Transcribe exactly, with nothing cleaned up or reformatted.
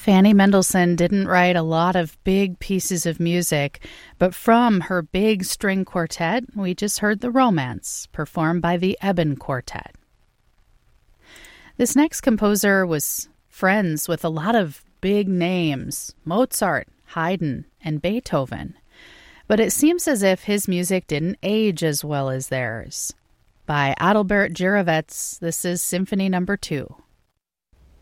Fanny Mendelssohn didn't write a lot of big pieces of music, but from her big string quartet, we just heard the Romance, performed by the Eben Quartet. This next composer was friends with a lot of big names, Mozart, Haydn, and Beethoven. But it seems as if his music didn't age as well as theirs. By Adalbert Jirovec, this is Symphony Number Two.